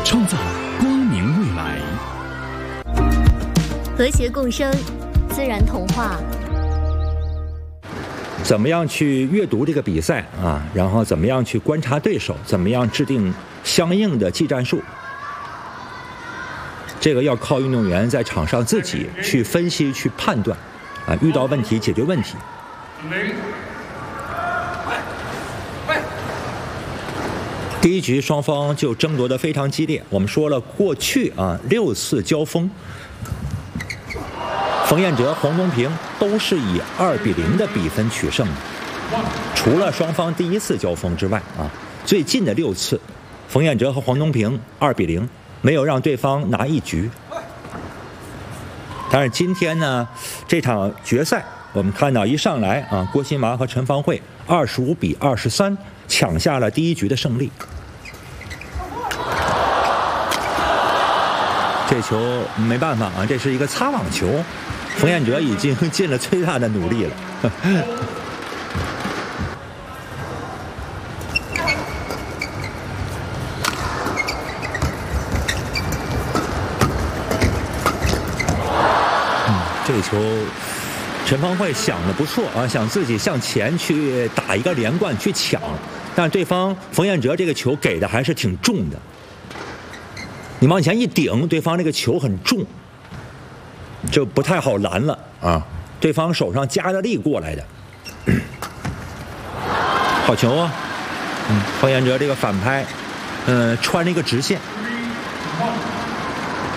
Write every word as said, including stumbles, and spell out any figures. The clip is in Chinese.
创造光明未来。 和谐共生，自然童话。 怎么样去阅读这个比赛啊？然后怎么样去观察对手？怎么样制定相应的技战术？这个要靠运动员在场上自己去分析、去判断，啊，遇到问题解决问题。第一局双方就争夺得非常激烈。我们说了，过去啊六次交锋，冯彦哲、黄东萍都是以二比零的比分取胜的。除了双方第一次交锋之外啊，最近的六次，冯彦哲和黄东萍二比零，没有让对方拿一局。但是今天呢，这场决赛我们看到一上来啊，郭昕娃和陈芳慧二十五比二十三抢下了第一局的胜利。这球没办法啊，这是一个擦网球，冯彦哲已经尽了最大的努力了。嗯，这个球陈芳慧想的不错啊，想自己向前去打一个连贯去抢，但对方冯彦哲这个球给的还是挺重的。你往前一顶，对方那个球很重，就不太好拦了啊！对方手上加着力过来的，好球啊！嗯，冯彦哲这个反拍，嗯、呃，穿了一个直线。